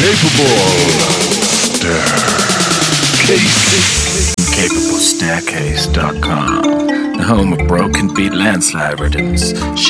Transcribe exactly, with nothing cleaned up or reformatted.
Capable Staircase dot com, the home of broken beat landslide rhythms,